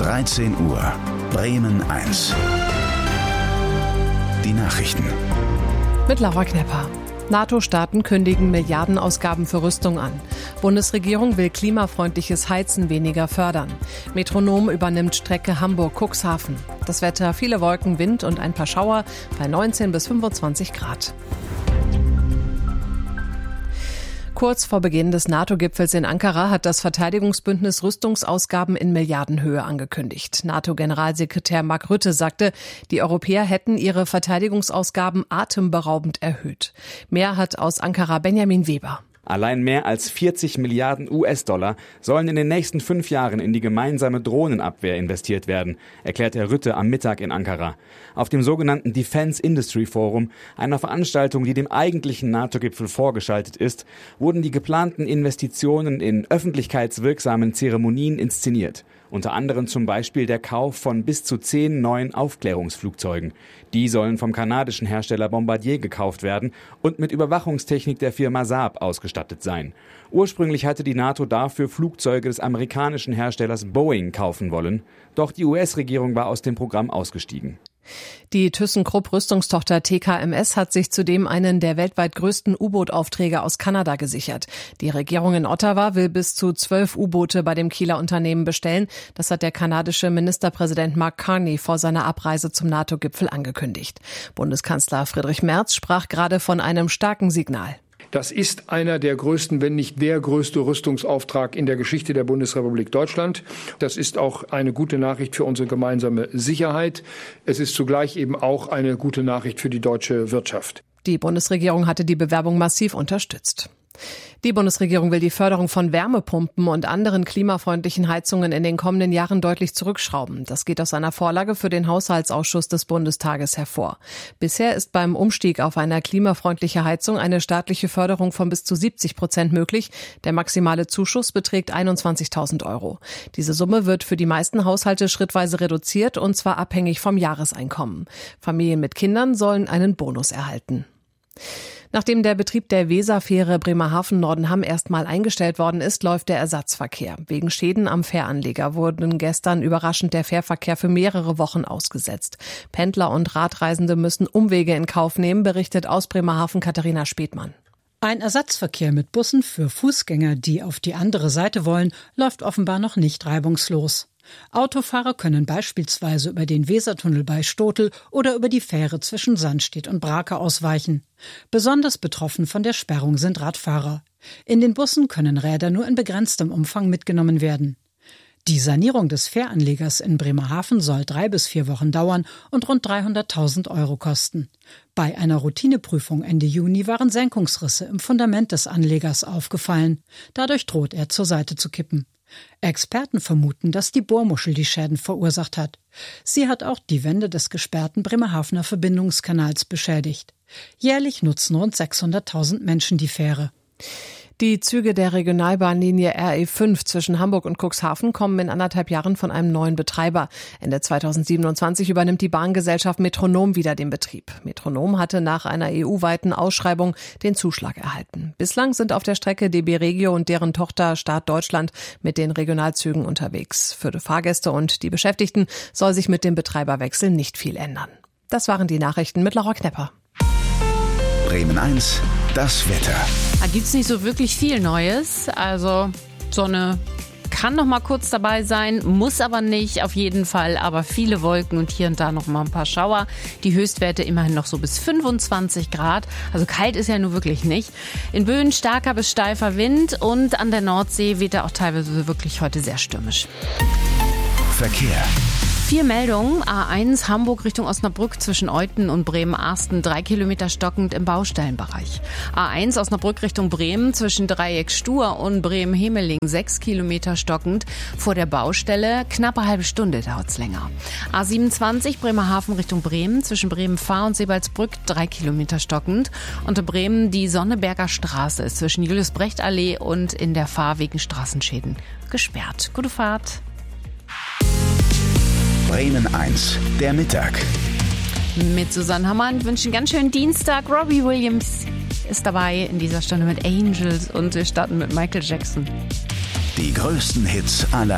13 Uhr. Bremen 1. Die Nachrichten. Mit Laura Knepper. NATO-Staaten kündigen Milliardenausgaben für Rüstung an. Bundesregierung will klimafreundliches Heizen weniger fördern. Metronom übernimmt Strecke Hamburg-Cuxhaven. Das Wetter: viele Wolken, Wind und ein paar Schauer bei 19 bis 25 Grad. Kurz vor Beginn des NATO-Gipfels in Ankara hat das Verteidigungsbündnis Rüstungsausgaben in Milliardenhöhe angekündigt. NATO-Generalsekretär Mark Rutte sagte, die Europäer hätten ihre Verteidigungsausgaben atemberaubend erhöht. Mehr hat aus Ankara Benjamin Weber. Allein mehr als 40 Milliarden US-Dollar sollen in den nächsten 5 Jahren in die gemeinsame Drohnenabwehr investiert werden, erklärt Herr Rutte am Mittag in Ankara. Auf dem sogenannten Defense Industry Forum, einer Veranstaltung, die dem eigentlichen NATO-Gipfel vorgeschaltet ist, wurden die geplanten Investitionen in öffentlichkeitswirksamen Zeremonien inszeniert. Unter anderem zum Beispiel der Kauf von bis zu 10 neuen Aufklärungsflugzeugen. Die sollen vom kanadischen Hersteller Bombardier gekauft werden und mit Überwachungstechnik der Firma Saab ausgestattet sein. Ursprünglich hatte die NATO dafür Flugzeuge des amerikanischen Herstellers Boeing kaufen wollen. Doch die US-Regierung war aus dem Programm ausgestiegen. Die ThyssenKrupp-Rüstungstochter TKMS hat sich zudem einen der weltweit größten U-Boot-Aufträge aus Kanada gesichert. Die Regierung in Ottawa will bis zu 12 U-Boote bei dem Kieler Unternehmen bestellen. Das hat der kanadische Ministerpräsident Mark Carney vor seiner Abreise zum NATO-Gipfel angekündigt. Bundeskanzler Friedrich Merz sprach gerade von einem starken Signal. Das ist einer der größten, wenn nicht der größte Rüstungsauftrag in der Geschichte der Bundesrepublik Deutschland. Das ist auch eine gute Nachricht für unsere gemeinsame Sicherheit. Es ist zugleich eben auch eine gute Nachricht für die deutsche Wirtschaft. Die Bundesregierung hatte die Bewerbung massiv unterstützt. Die Bundesregierung will die Förderung von Wärmepumpen und anderen klimafreundlichen Heizungen in den kommenden Jahren deutlich zurückschrauben. Das geht aus einer Vorlage für den Haushaltsausschuss des Bundestages hervor. Bisher ist beim Umstieg auf eine klimafreundliche Heizung eine staatliche Förderung von bis zu 70% möglich. Der maximale Zuschuss beträgt 21.000 €. Diese Summe wird für die meisten Haushalte schrittweise reduziert, und zwar abhängig vom Jahreseinkommen. Familien mit Kindern sollen einen Bonus erhalten. Nachdem der Betrieb der Weserfähre Bremerhaven-Nordenham erstmal eingestellt worden ist, läuft der Ersatzverkehr. Wegen Schäden am Fähranleger wurden gestern überraschend der Fährverkehr für mehrere Wochen ausgesetzt. Pendler und Radreisende müssen Umwege in Kauf nehmen, berichtet aus Bremerhaven Katharina Späthmann. Ein Ersatzverkehr mit Bussen für Fußgänger, die auf die andere Seite wollen, läuft offenbar noch nicht reibungslos. Autofahrer können beispielsweise über den Wesertunnel bei Stotel oder über die Fähre zwischen Sandstedt und Brake ausweichen. Besonders betroffen von der Sperrung sind Radfahrer. In den Bussen können Räder nur in begrenztem Umfang mitgenommen werden. Die Sanierung des Fähranlegers in Bremerhaven soll 3 bis 4 Wochen dauern und rund 300.000 € kosten. Bei einer Routineprüfung Ende Juni waren Senkungsrisse im Fundament des Anlegers aufgefallen. Dadurch droht er zur Seite zu kippen. Experten vermuten, dass die Bohrmuschel die Schäden verursacht hat. Sie hat auch die Wände des gesperrten Bremerhavener Verbindungskanals beschädigt. Jährlich nutzen rund 600.000 Menschen die Fähre. Die Züge der Regionalbahnlinie RE5 zwischen Hamburg und Cuxhaven kommen in 1,5 Jahren von einem neuen Betreiber. Ende 2027 übernimmt die Bahngesellschaft Metronom wieder den Betrieb. Metronom hatte nach einer EU-weiten Ausschreibung den Zuschlag erhalten. Bislang sind auf der Strecke DB Regio und deren Tochter Start Deutschland mit den Regionalzügen unterwegs. Für die Fahrgäste und die Beschäftigten soll sich mit dem Betreiberwechsel nicht viel ändern. Das waren die Nachrichten mit Laura Knepper. Bremen 1, das Wetter. Da gibt's nicht so wirklich viel Neues. Also Sonne kann noch mal kurz dabei sein, muss aber nicht, auf jeden Fall. Aber viele Wolken und hier und da noch mal ein paar Schauer. Die Höchstwerte immerhin noch so bis 25 Grad. Also kalt ist ja nun wirklich nicht. In Böen starker bis steifer Wind und an der Nordsee weht er auch teilweise wirklich heute sehr stürmisch. Verkehr. 4 Meldungen. A1 Hamburg Richtung Osnabrück zwischen Euthen und Bremen-Arsten 3 Kilometer stockend im Baustellenbereich. A1 Osnabrück Richtung Bremen zwischen Dreieck Stur und Bremen-Hemeling 6 Kilometer stockend vor der Baustelle. Knappe halbe Stunde dauert's länger. A27 Bremerhaven Richtung Bremen zwischen Bremen-Fahr und Sebalsbrück 3 Kilometer stockend. Unter Bremen die Sonneberger Straße ist zwischen Julius-Brecht-Allee und in der Fahr wegen Straßenschäden gesperrt. Gute Fahrt. Bremen 1, der Mittag. Mit Susanne Hammann wünschen ganz schönen Dienstag. Robbie Williams ist dabei in dieser Stunde mit Angels und wir starten mit Michael Jackson. Die größten Hits aller